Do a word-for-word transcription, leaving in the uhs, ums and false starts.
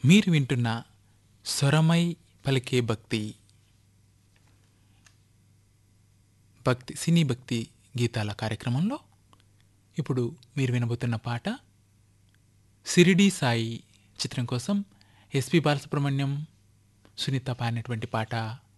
మీరు వింటున్న స్వరమై పలికే భక్తి భక్తి సినీ భక్తి గీతాల కార్యక్రమంలో ఇప్పుడు మీరు వినబోతున్న పాట సిరిడి సాయి చిత్రం కోసం ఎస్పి బాలసుబ్రహ్మణ్యం సునీత పాడినటువంటి పాట.